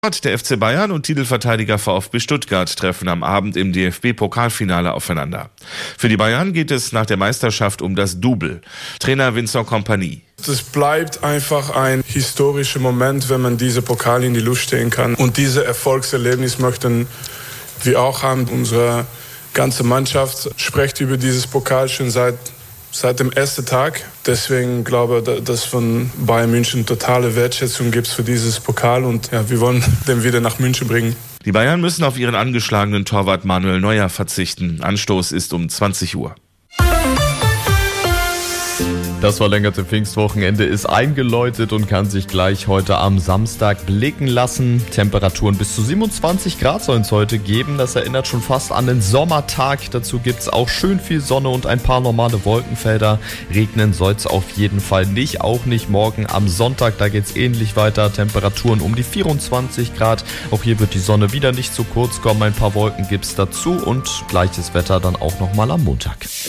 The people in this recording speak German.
Der FC Bayern und Titelverteidiger VfB Stuttgart treffen am Abend im DFB-Pokalfinale aufeinander. Für die Bayern geht es nach der Meisterschaft um das Double. Trainer Vincent Kompany. Es bleibt einfach ein historischer Moment, wenn man diese Pokal in die Luft stehen kann. Und dieses Erfolgserlebnis möchten wir auch haben. Unsere ganze Mannschaft spricht über dieses Pokal schon seit dem ersten Tag. Deswegen glaube ich, dass von Bayern München totale Wertschätzung gibt für dieses Pokal und wir wollen den wieder nach München bringen. Die Bayern müssen auf ihren angeschlagenen Torwart Manuel Neuer verzichten. Anstoß ist um 20 Uhr. Das verlängerte Pfingstwochenende ist eingeläutet und kann sich gleich heute am Samstag blicken lassen. Temperaturen bis zu 27 Grad sollen es heute geben. Das erinnert schon fast an den Sommertag. Dazu gibt es auch schön viel Sonne und ein paar normale Wolkenfelder. Regnen soll es auf jeden Fall nicht, auch nicht morgen am Sonntag. Da geht es ähnlich weiter. Temperaturen um die 24 Grad. Auch hier wird die Sonne wieder nicht zu kurz kommen. Ein paar Wolken gibt es dazu und gleiches Wetter dann auch nochmal am Montag.